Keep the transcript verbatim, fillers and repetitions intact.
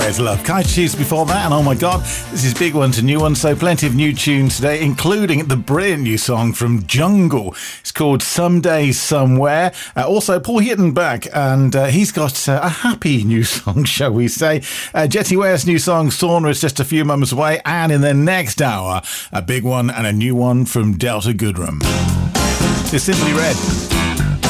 There's Love. Coyotes before that, and oh my god, this is big ones and new ones, so plenty of new tunes today, including the brilliant new song from Jungle. It's called Someday Somewhere. Uh, also, Paul Heaton back, and uh, he's got uh, a happy new song, shall we say. Uh, Jetty Ware's new song, Sauna, is just a few moments away, and in the next hour, a big one and a new one from Delta Goodrem. It's Simply Red.